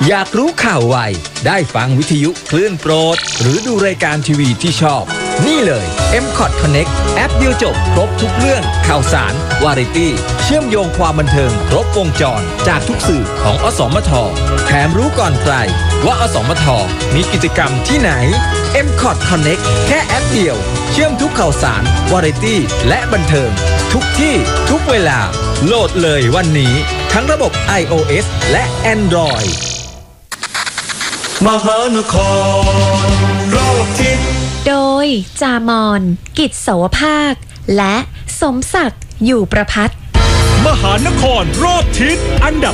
อยากรู้ข่าวไวได้ฟังวิทยุคลื่นโปรดหรือดูรายการทีวีที่ชอบนี่เลย M-Cot Connect แอปเดียวจบครบทุกเรื่องข่าวสารวาไรตี้เชื่อมโยงความบันเทิงครบวงจรจากทุกสื่อของอสมทแถมรู้ก่อนใครว่าอสมทมีกิจกรรมที่ไหน M-Cot Connect แค่แอปเดียวเชื่อมทุกข่าวสารวาไรตี้และบันเทิงทุกที่ทุกเวลาโหลดเลยวันนี้ทั้งระบบ iOS และ Android มหานครรอบทิศโดยจามอนกิจโสภาคและสมศักดิ์อยู่ประภัตมหานครรอบทิศอันดับ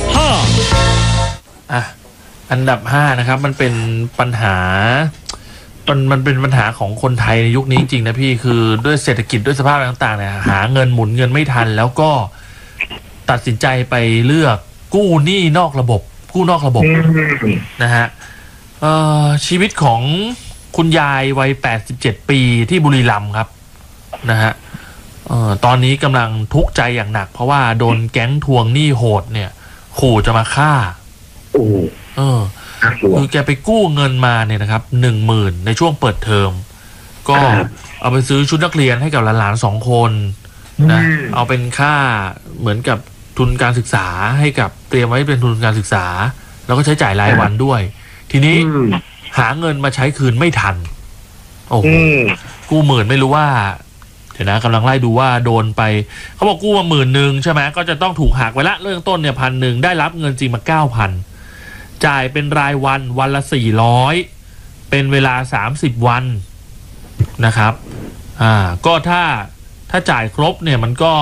อันดับ5นะครับมันเป็นปัญหามันเป็นปัญหาของคนไทยในยุคนี้จริงๆนะพี่คือด้วยเศรษฐกิจด้วยสภาพต่างๆเนี่ยหาเงินหมุนเงินไม่ทันแล้วก็ตัดสินใจไปเลือกกู้หนี้นอกระบบนะฮะชีวิตของคุณยายวัย87ปีที่บุรีรัมย์ครับนะฮะตอนนี้กำลังทุกข์ใจอย่างหนักเพราะว่าโดนแก๊งทวงหนี้โหดเนี่ยขู่จะมาฆ่าคือแกไปกู้เงินมาเนี่ยนะครับ 10,000 ในช่วงเปิดเทอมก็เอาไปซื้อชุดนักเรียนให้กับหลานๆ2คนนะเอาเป็นค่าเหมือนกับทุนการศึกษาให้กับเตรียมไว้เป็นทุนการศึกษาแล้วก็ใช้จ่ายรายวันด้วยทีนี้หาเงินมาใช้คืนไม่ทันโอ้โหกู้10,000ไม่รู้ว่าเดี๋ยวนะกำลังไล่ดูว่าโดนไปเขาบอกกู้มา10,000ใช่ไหมก็จะต้องถูกหักไว้ละเริ่มต้นเนี่ย1,000ได้รับเงินจริงมา 9,000 จ่ายเป็นรายวันละ400เป็นเวลา30วันนะครับก็ถ้าจ่ายครบเนี่ยมันก็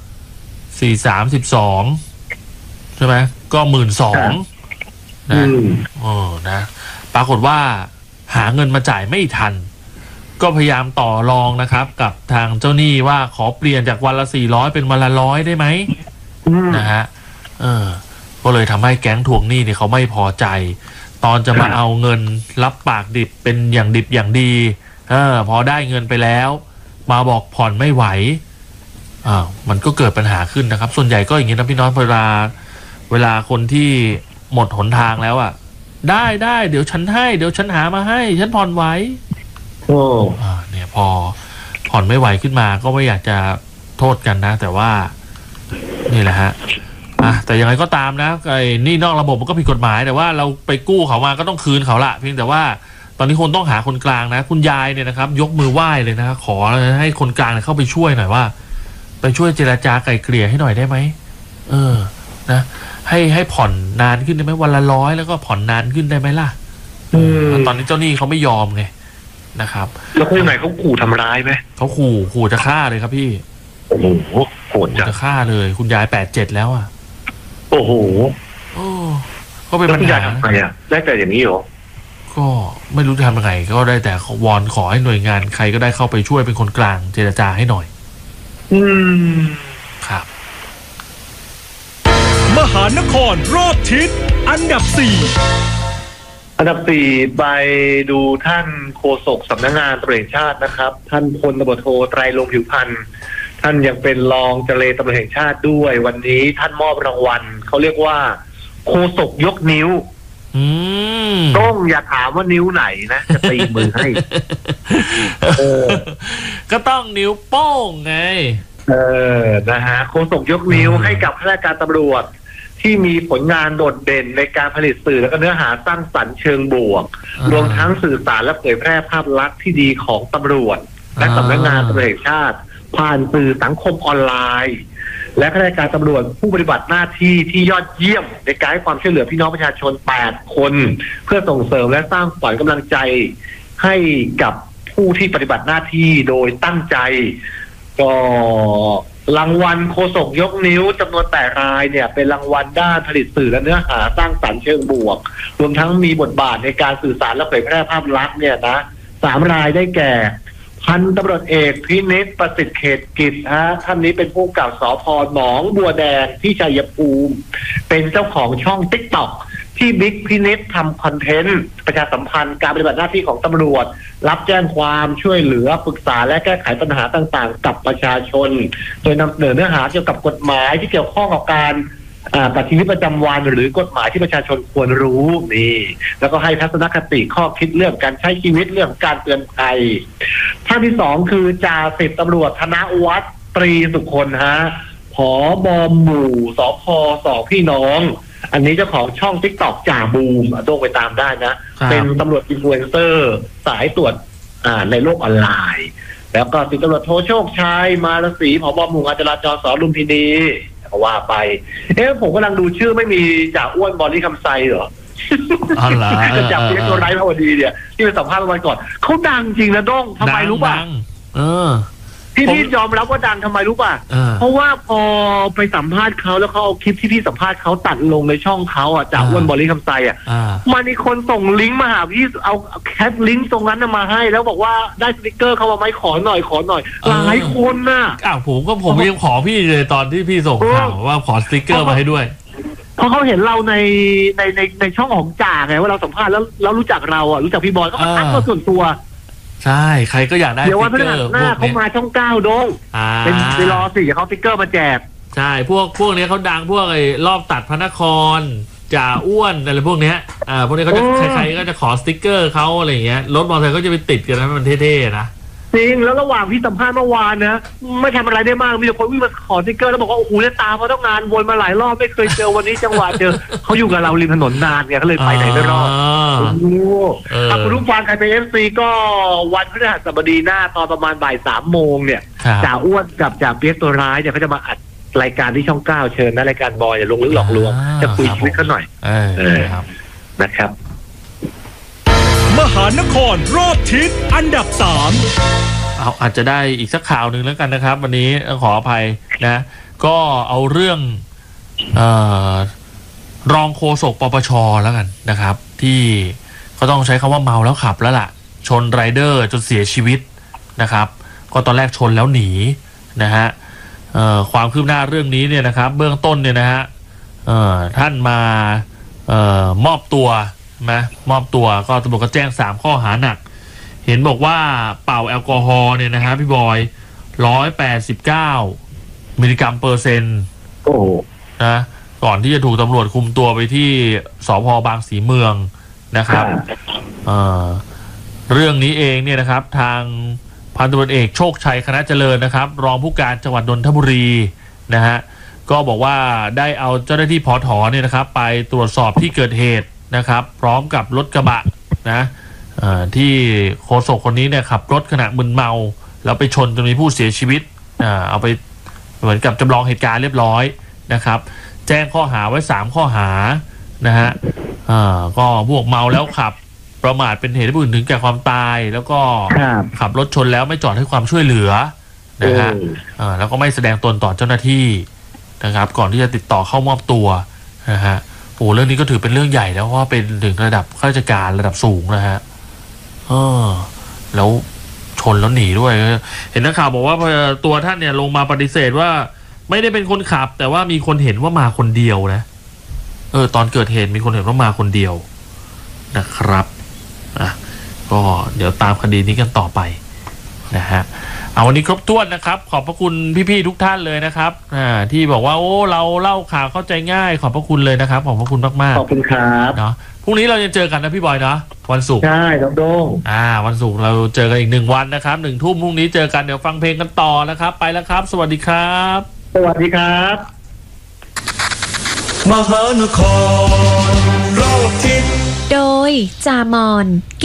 432ใช่ไหมก็12,000นะปรากฏว่าหาเงินมาจ่ายไม่ทันก็พยายามต่อรองนะครับกับทางเจ้าหนี้ว่าขอเปลี่ยนจากวันละ400เป็นวันละ100ได้ไหมนะฮะก็เลยทำให้แก๊งทวงหนี้เนี่ยเขาไม่พอใจตอนจะมาเอาเงินรับปากดิบเป็นอย่างดิบอย่างดีพอได้เงินไปแล้วมาบอกผ่อนไม่ไหวมันก็เกิดปัญหาขึ้นนะครับส่วนใหญ่ก็อย่างนี้นะพี่น้องเวลาคนที่หมดหนทางแล้วได้เดี๋ยวฉันหามาให้ฉันผ่อนไหวเนี่ยพอผ่อนไม่ไหวขึ้นมาก็ไม่อยากจะโทษกันนะแต่ว่านี่แหละฮะแต่ยังไงก็ตามนะไอ้นี่นอกระบบมันก็ผิดกฎหมายแต่ว่าเราไปกู้เขามาก็ต้องคืนเขาละเพียงแต่ว่าตอนนี้คนต้องหาคนกลางนะคุณยายเนี่ยนะครับยกมือไหว้เลยนะขอให้คนกลางเข้าไปช่วยหน่อยว่าไปช่วยเจรจาไกล่เกลี่ยให้หน่อยได้ไหมนะให้ผ่อนนานขึ้นได้ไหมวันละ100แล้วก็ผ่อนนานขึ้นได้ไหมล่ะตอนนี้เจ้าหนี้เขาไม่ยอมไงนะครับแล้วคนไหนเขาขู่ทำร้ายไหมเขาขู่จะฆ่าเลยครับพี่โอ้โหโหดจะฆ่าเลยคุณยาย87แล้วโอ้โหก็เป็นปัญหาได้แต่อย่างนี้เหรอก็ไม่รู้จะทำยังไงก็ได้แต่วอนขอให้หน่วยงานใครก็ได้เข้าไปช่วยเป็นคนกลางเจรจาให้หน่อยครับมหานครรอบทิศอันดับ 4ไปดูท่านโฆษกสำนักงานตำรวจแห่งชาตินะครับท่านพลตำรวจโทไตรรงค์ผิวพันธ์ท่านยังเป็นรองเจรตำรวจแห่งชาติด้วยวันนี้ท่านมอบรางวัลเขาเรียกว่าโฆษกยกนิ้วต้องอย่าถามว่านิ้วไหนนะจะตีมือให้ก็ต้องนิ้วโป้งไงนะฮะโฆษกยกนิ้วให้กับข้าราชการตำรวจที่มีผลงานโดดเด่นในการผลิตสื่อและก็เนื้อหาสร้างสรรค์เชิงบวกรวมทั้งสื่อสารและเผยแพร่ภาพลักษณ์ที่ดีของตำรวจและสำนักงานตำรวจแห่งชาติผ่านสื่อสังคมออนไลน์และข้าราชการตำรวจผู้ปฏิบัติหน้าที่ที่ยอดเยี่ยมในการให้ความช่วยเหลือพี่น้องประชาชน8คนเพื่อส่งเสริมและสร้างขวัญกำลังใจให้กับผู้ที่ปฏิบัติหน้าที่โดยตั้งใจก็รางวัลโฆษกยกนิ้วจำนวน8รายเนี่ยเป็นรางวัลด้านผลิตสื่อและเนื้อหาสร้างสรรค์เชิงบวกรวมทั้งมีบทบาทในการสื่อสารและเผยแพร่ภาพลักษณ์เนี่ยนะ3รายได้แก่พันตำรวจเอกพินิจประสิทธิ์เขตกิจท่านนี้เป็นผู้กำกับสภ.หนองบัวแดงที่ชัยภูมิเป็นเจ้าของช่อง TikTok ที่บิ๊กพินิจทำคอนเทนต์ประชาสัมพันธ์การปฏิบัติหน้าที่ของตำรวจรับแจ้งความช่วยเหลือปรึกษาและแก้ไขปัญหาต่างๆกับประชาชนโดยนำเสนอเนื้อหาเกี่ยวกับกฎหมายที่เกี่ยวข้องกับการกับชีวิตประจำวันหรือกฎหมายที่ประชาชนควรรู้นี่แล้วก็ให้ทัศนคติข้อคิดเรื่องการใช้ชีวิตเรื่องการเตือนภัยท่านที่สองคือจ่าสิบตำรวจธนวัฒน์ตรีสุคนฮะผบ.หมู่สพ.สองพี่น้องอันนี้เจ้าของช่อง TikTok จ่าบูมโด่งไปตามได้นะเป็นตำรวจอินฟลูเอนเซอร์สายตรวจในโลกออนไลน์แล้วก็สิบตำรวจโทโชคชัยมารศรีผบ.หมู่งานจราจรส.ลุมพินีว่าไปผมกำลังดูชื่อไม่มีจ่าอ้วนบอลลี่คำไซเหรอจะจับเรียกตัวไร้พอดีเนี่ยที่ไปสัมภาษณ์วันก่อนเขาดังจริงนะด้งทำไมรู้ป่ะที่พี่ยอมรับว่าดังทำไมรู้ป่ะเพราะว่าพอไปสัมภาษณ์เขาแล้วเขาเอาคลิปที่พี่สัมภาษณ์เขาตัดลงในช่องเขาจ่าอ้วนบอลลี่คำไซมันมีคนส่งลิงก์มาหาพี่เอาแคปลิงก์ตรงนั้นมาให้แล้วบอกว่าได้สติกเกอร์เขามาไหมขอหน่อยหลายคนน่ะผมยังขอพี่เลยตอนที่พี่ส่งข่าวว่าขอสติกเกอร์มาให้ด้วยเพราะเขาเห็นเราในช่องของจ่าไงว่าเราสัมภาษณ์แล้วรู้จักเรารู้จักพี่บอยก็ทักมาส่วนตัวใช่ใครก็อยากได้สติกเกอร์หน้าเขามาช่อง9ดงเป็นไปรอสิเขาสติกเกอร์มาแจกใช่พวกนี้เขาดังพวกไอ้รอบตัดพระนครจ่าอ้วนอะไรพวกเนี้ยพวกนี้เขาจะใครๆก็จะขอสติกเกอร์เขาอะไรอย่างเงี้ยรถมอเตอร์ไซค์ก็จะไปติดกันนะมันเท่ๆนะจริงแล้วระหว่างที่สัมภาษณ์เมื่อวานนะไม่ทำอะไรได้มากมีแต่คนวิ่งมาขอสติกเกอร์แล้วบอกว่าโอ้โหเนี่ยตามมาต้องงานวนมาหลายรอบไม่เคยเจอวันนี้จังหวะเจอเขาอยู่กับเราริมถนนนานไงเขาเลยไปไหนไม่รอดถ้าคุณผู้ฟังใครเป็น FC ก็วันพฤหัสบดีหน้าตอนประมาณบ่าย 3 โมงเนี่ยจ่าอ้วนกับจ่าเปี๊ยกตัวร้ายเนี่ยเขาจะมาอัดรายการที่ช่อง 9เชิญนะรายการบอยลงลึกหลอกลวงจะคุยชีวิตเขาหน่อยนะครับมหานครรอบทิศอันดับ 3อาจจะได้อีกสักข่าวหนึ่งแล้วกันนะครับวันนี้ขออภัยนะก็เอาเรื่องรองโฆษกปปช.แล้วกันนะครับที่เขาต้องใช้คำว่าเมาแล้วขับแล้วล่ะชนไรเดอร์จนเสียชีวิตนะครับก็ตอนแรกชนแล้วหนีนะฮะความคืบหน้าเรื่องนี้เนี่ยนะครับเบื้องต้นเนี่ยนะฮะท่านมามอบตัวมอบตัวก็ตำรวจก็แจ้ง3ข้อหาหนักเห็นบอกว่าเป่าแอลกอฮอล์เนี่ยนะฮะพี่บอย189มิลลิกรัมเปอร์เซ็นต์นะก่อนที่จะถูกตำรวจคุมตัวไปที่สภ.บางสีเมืองนะครับเรื่องนี้เองเนี่ยนะครับทางพันตำรวจเอกโชคชัยคณะเจริญนะครับรองผู้การจังหวัดนนทบุรีนะฮะก็บอกว่าได้เอาเจ้าหน้าที่ผถ.เนี่ยนะครับไปตรวจสอบที่เกิดเหตุนะครับพร้อมกับรถกระบะนะที่โฆษกคนนี้เนี่ยขับรถขณะมึนเมาแล้วไปชนจนมีผู้เสียชีวิตเอาไปเหมือนกับจำลองเหตุการณ์เรียบร้อยนะครับแจ้งข้อหาไว้3ข้อหานะฮะก็พวกเมาแล้วขับประมาทเป็นเหตุให้ผู้อื่นถึงแก่ความตายแล้วก็ขับรถชนแล้วไม่จอดให้ความช่วยเหลือนะฮะแล้วก็ไม่แสดงตนต่อเจ้าหน้าที่นะครับก่อนที่จะติดต่อเข้ามอบตัวนะฮะโอ้เรื่องนี้ก็ถือเป็นเรื่องใหญ่แล้วเพราะว่าเป็นถึงระดับข้าราชการระดับสูงนะฮะแล้วชนแล้วหนีด้วยเห็นนักข่าวบอกว่าตัวท่านเนี่ยลงมาปฏิเสธว่าไม่ได้เป็นคนขับแต่ว่ามีคนเห็นว่ามาคนเดียวนะตอนเกิดเหตุมีคนเห็นว่ามาคนเดียวนะครับก็เดี๋ยวตามคดีนี้กันต่อไปนะฮะวันนี้ครบถ้วนนะครับขอบพระคุณพี่ๆทุกท่านเลยนะครับที่บอกว่าโอ้เราเล่าข่าวเข้าใจง่ายขอบพระคุณเลยนะครับขอบพระคุณมากๆขอบคุณครับเนาะพรุ่งนี้เราจะเจอกันนะพี่บอยเนาะวันศุกร์ใช่ครับโด่งวันศุกร์เราเจอกันอีก1วันนะครับ1 ทุ่มพรุ่งนี้เจอกันเดี๋ยวฟังเพลงกันต่อนะครับไปแล้วครับสวัสดีครับสวัสดีครับมหานครรอบทิศโดยจามอน